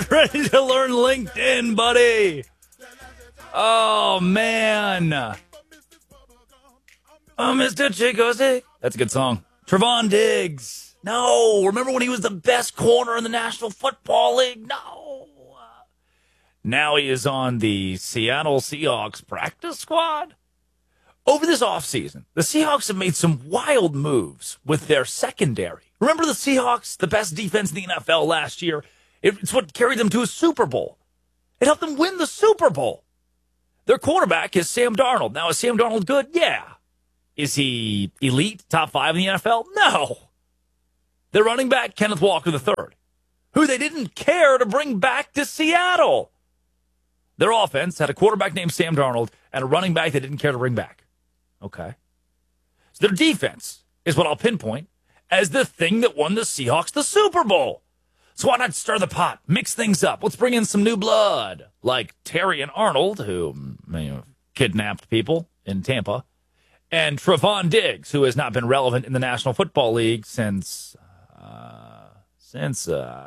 ready to learn LinkedIn, buddy? Oh, man. Oh, Mr. Chicozy. That's a good song. Trevon Diggs. No. Remember when he was the best corner in the National Football League? No. Now he is on the Seattle Seahawks practice squad. Over this offseason, the Seahawks have made some wild moves with their secondary. Remember the Seahawks, the best defense in the NFL last year? It's what carried them to a Super Bowl. It helped them win the Super Bowl. Their quarterback is Sam Darnold. Now, is Sam Darnold good? Yeah. Is he elite, top 5 in the NFL? No. Their running back, Kenneth Walker III, who they didn't care to bring back to Seattle. Their offense had a quarterback named Sam Darnold and a running back they didn't care to bring back. Okay. So their defense is what I'll pinpoint as the thing that won the Seahawks the Super Bowl. So why not stir the pot, mix things up? Let's bring in some new blood, like Terrion Arnold, who kidnapped people in Tampa, and Trevon Diggs, who has not been relevant in the National Football League since it's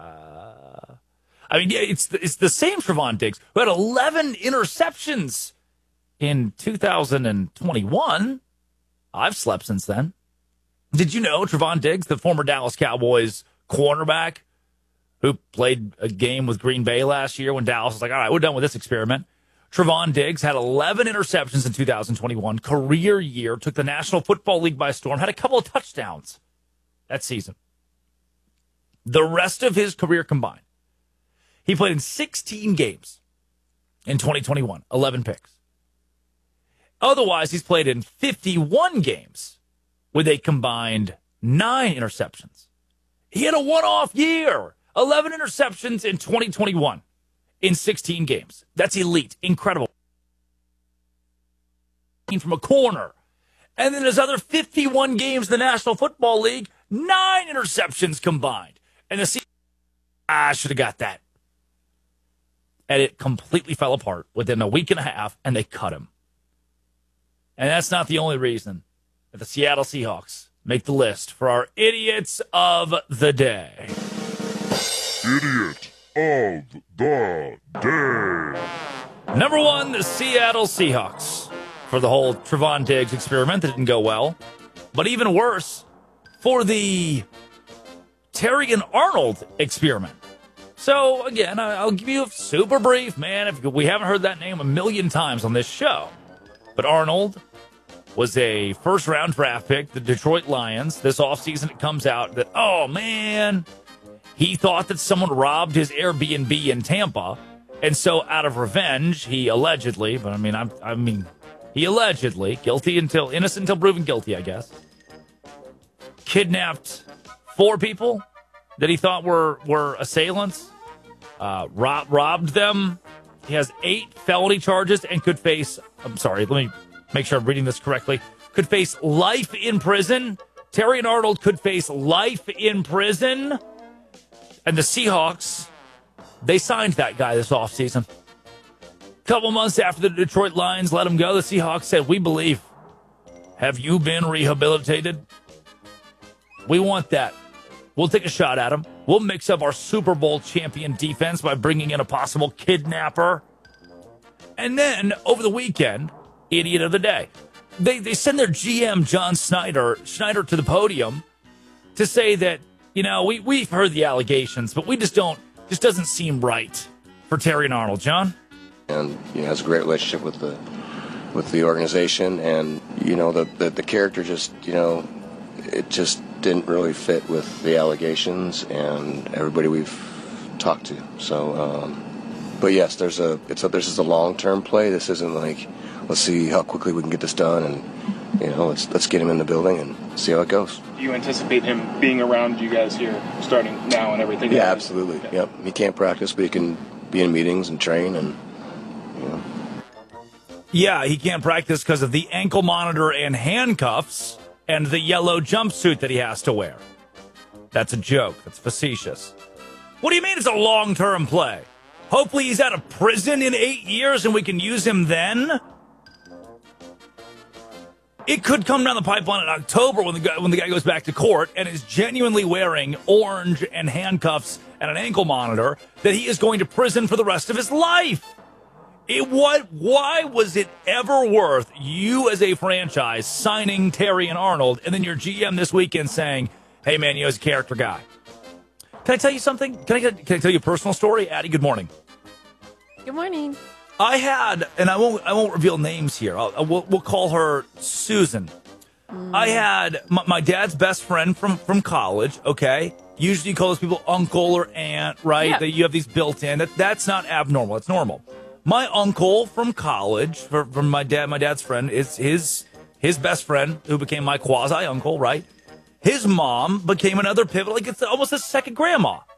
the same Trevon Diggs who had 11 interceptions in 2021. I've slept since then. Did you know Trevon Diggs, the former Dallas Cowboys cornerback, who played a game with Green Bay last year when Dallas was like, all right, we're done with this experiment. Trevon Diggs had 11 interceptions in 2021, career year, took the National Football League by storm, had a couple of touchdowns that season. The rest of his career combined, he played in 16 games in 2021, 11 picks. Otherwise, he's played in 51 games with a combined 9 interceptions. He had a one-off year, 11 interceptions in 2021 in 16 games. That's elite, incredible. From a corner. And then his other 51 games in the National Football League, 9 interceptions combined. And the Seahawks, I should have got that. And it completely fell apart within a week and a half, and they cut him. And that's not the only reason that the Seattle Seahawks make the list for our idiots of the day. Idiot of the day. Number 1, the Seattle Seahawks. For the whole Trevon Diggs experiment that didn't go well. But even worse, for the Terrion Arnold experiment. So, again, I'll give you a super brief, man. If we haven't heard that name a million times on this show. But Arnold was a first-round draft pick, the Detroit Lions. This offseason, it comes out that, oh, man, he thought that someone robbed his Airbnb in Tampa. And so, out of revenge, he allegedly, but he allegedly, innocent until proven guilty, I guess, kidnapped 4 people that he thought were assailants, robbed them. He has 8 felony charges and could face, let me make sure I'm reading this correctly, could face life in prison. Terrion Arnold could face life in prison. And the Seahawks, they signed that guy this offseason. Couple months after the Detroit Lions let him go, the Seahawks said, we believe. Have you been rehabilitated? We want that. We'll take a shot at him. We'll mix up our Super Bowl champion defense by bringing in a possible kidnapper. And then, over the weekend, idiot of the day. They send their GM, John Schneider to the podium to say that, we've heard the allegations, but just doesn't seem right for Terrion Arnold. John? And has a great relationship with the organization, and the character just it just didn't really fit with the allegations and everybody we've talked to. So, but yes, this is a long-term play. This isn't like let's see how quickly we can get this done, and let's get him in the building and see how it goes. Do you anticipate him being around you guys here starting now and everything? Yeah, absolutely. Yeah. Yep, he can't practice, but he can be in meetings and train and. Yeah, he can't practice because of the ankle monitor and handcuffs and the yellow jumpsuit that he has to wear. That's a joke. That's facetious. What do you mean it's a long-term play? Hopefully he's out of prison in 8 years and we can use him then? It could come down the pipeline in October when the guy goes back to court and is genuinely wearing orange and handcuffs and an ankle monitor, that he is going to prison for the rest of his life. Why was it ever worth you as a franchise signing Terry and Arnold and then your GM this weekend saying, hey, man, he's a character guy? Can I tell you something? Can I tell you a personal story? Addie, good morning. Good morning. I had, and I won't reveal names here. We'll call her Susan. I had my dad's best friend from college, okay? Usually you call those people uncle or aunt, right? Yeah. That you have these built in. That's not abnormal. It's normal. My uncle from college, from my dad's friend, is his best friend, who became my quasi-uncle, right? His mom became another pivotal, like it's almost a second grandma.